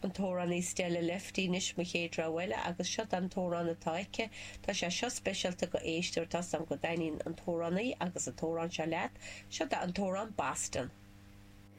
an tóran í stelle leftínis me chéadra bhile agus seo an tóran atá aice tá sé seo speisialta go éisteir tas an go daoine an tórannaí agus a tóran se leat seo an tóran Boston.